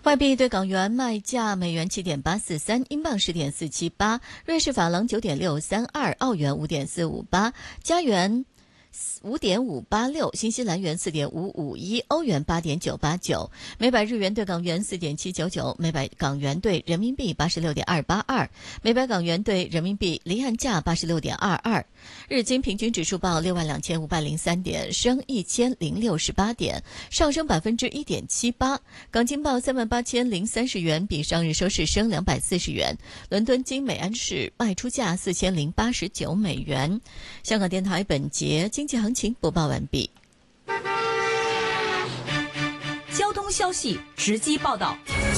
外币对港元卖价：美元7.843，英镑10.478，瑞士法郎9.632，澳元5.458，加元5.586，新西兰元4.551，欧元8.989，每百日元对港元4.799，每百港元对人民币86.282，每百港元对人民币离岸价86.22。日经平均指数报62503点，升1068点，上升1.78%。港金报38030元，比上日收市升240元。伦敦金每安士卖出价4089美元。香港电台本节经济行情播报完毕。 交通消息直击报道。